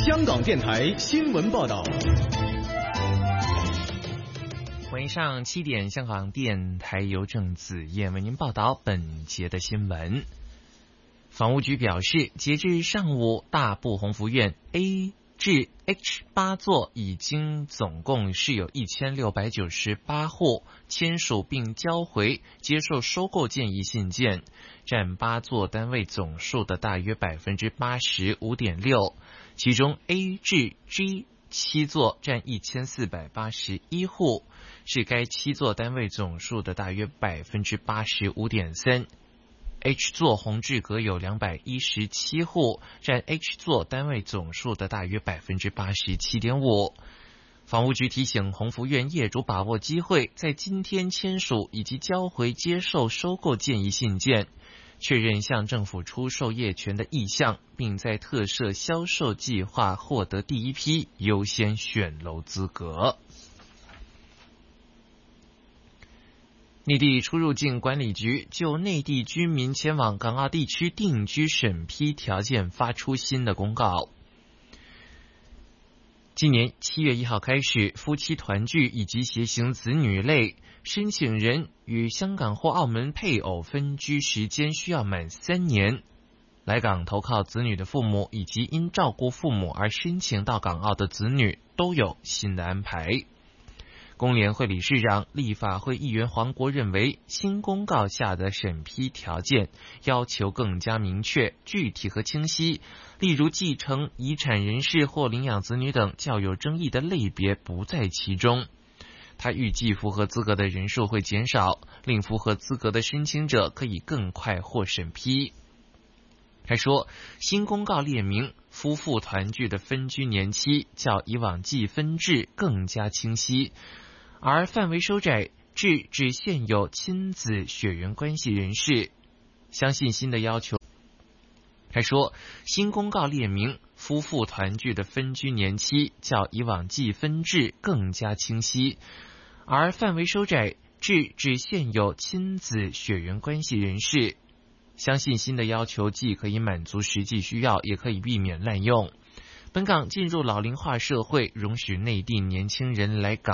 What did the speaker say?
香港电台新闻报道。 晚上7点，香港电台由郑子燕为您报道本节的新闻。房屋局表示，截至上午，大埔鸿福苑 A 至 H 8座已经总共是有1698户签署并交回接受收购建议信件，占8座单位总数的大约 85.6%， 其中 A 至 G 7座占1481户，是该7座单位总数的大约 85.3%。H 座宏志阁有217户，占 H 座单位总数的大约 87.5%。房屋局提醒鸿福苑业主把握机会，在今天签署以及交回接受收购建议信件，确认向政府出售业权的意向，并在特设销售计划获得第一批优先选楼资格。内地出入境管理局就内地居民前往港澳地区定居审批条件发出新的公告。今年7月1号开始，夫妻团聚以及携行子女类申请人与香港或澳门配偶分居时间需要满3年，来港投靠子女的父母以及因照顾父母而申请到港澳的子女都有新的安排。工联会理事长、立法会议员黄国认为，新公告下的审批条件要求更加明确、具体和清晰，例如继承遗产人士或领养子女等较有争议的类别不在其中。他预计符合资格的人数会减少，令符合资格的申请者可以更快获审批。他说，新公告列明夫妇团聚的分居年期较以往计分制更加清晰，而范围收窄至只现有亲子血缘关系人士。相信新的要求。他说，新公告列明夫妇团聚的分居年期较以往计分制更加清晰，而范围收窄至只现有亲子血缘关系人士。相信新的要求既可以满足实际需要，也可以避免滥用。本港进入老龄化社会，容许内地年轻人来港